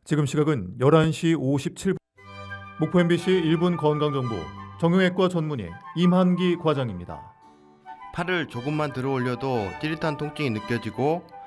지금 시각은 11시 57분. 목포 MBC 1분 건강정보 정형외과 전문의 임한기 과장입니다. 팔을 조금만 들어 올려도 찌릿한 통증이 느껴지고